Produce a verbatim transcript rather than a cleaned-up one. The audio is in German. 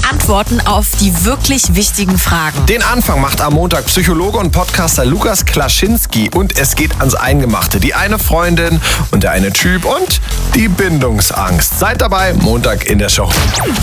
Antworten auf die wirklich wichtigen Fragen. Den Anfang macht am Montag Psychologe und Podcaster Lukas Klaschinski und es geht ans Eingemachte. Die eine Freundin und der eine Typ und die Bindungsangst. Seid dabei, Montag in der Show.